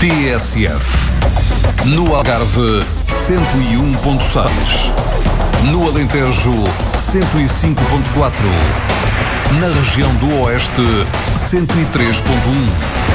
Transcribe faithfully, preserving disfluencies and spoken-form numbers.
T S F. No Algarve, cento e um ponto seis. No Alentejo, cento e cinco ponto quatro. Na região do Oeste, cento e três ponto um.